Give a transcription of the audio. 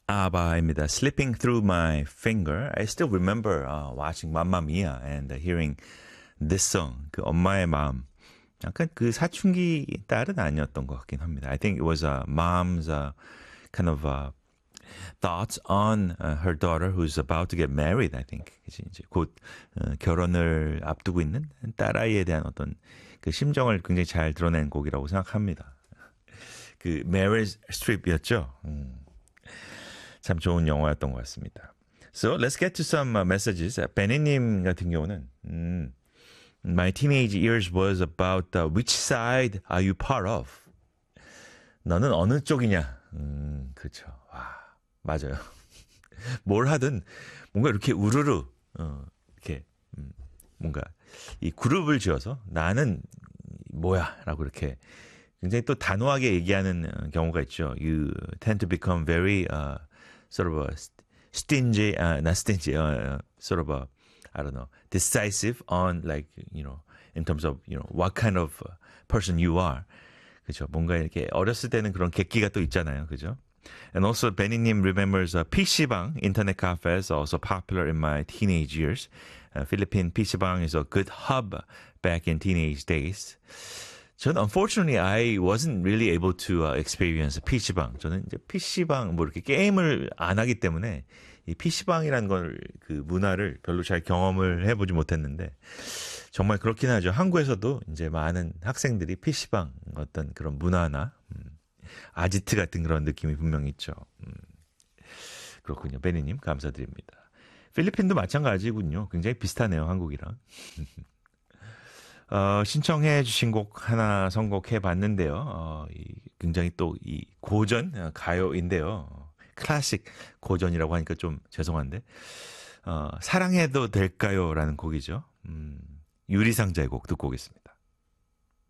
아바입니다. Slipping Through My Finger. I still remember watching Mamma Mia and hearing this song. 그 엄마의 마음. 약간 그 사춘기 딸은 아니었던 것 같긴 합니다. I think it was mom's kind of thoughts on her daughter who's about to get married, I think. 그치? 이제 곧 결혼을 앞두고 있는 딸아이에 대한 어떤 그 심정을 굉장히 잘 드러낸 곡이라고 생각합니다. 그 메릴 스트립이었죠. 참 좋은 영화였던 것 같습니다. So let's get to some messages. 베니님 같은 경우는 My teenage years was about which side are you part of? 너는 어느 쪽이냐? 그렇죠. 와, 맞아요. 뭘 하든 뭔가 이렇게 우르르 이렇게 뭔가 이 그룹을 지어서 나는 뭐야라고 이렇게 굉장히 또 단호하게 얘기하는 경우가 있죠. You tend to become very sort of stingy, not stingy, sort of I don't know, decisive on like, you know, in terms of, you know, what kind of person you are. 그죠? 뭔가 이렇게 어렸을 때는 그런 객기가 또 있잖아요. 그죠? And also, Benny님 remembers PC방, internet cafes, also popular in my teenage years. Philippine PC방 is a good hub back in teenage days. 저는 unfortunately I wasn't really able to experience PC방. 저는 이제 PC방 뭐 이렇게 게임을 안 하기 때문에 이 PC방이라는 걸 그 문화를 별로 잘 경험을 해보지 못했는데 정말 그렇긴 하죠. 한국에서도 이제 많은 학생들이 PC방 어떤 그런 문화나 아지트 같은 그런 느낌이 분명히 있죠. 그렇군요. 베니님 감사드립니다. 필리핀도 마찬가지군요. 굉장히 비슷하네요. 한국이랑. 신청해 주신 곡 하나 선곡해 봤는데요. 굉장히 또 이 고전 가요인데요. 클래식 고전이라고 하니까 좀 죄송한데, 사랑해도 될까요? 라는 곡이죠. 유리상자의 곡 듣고 오겠습니다.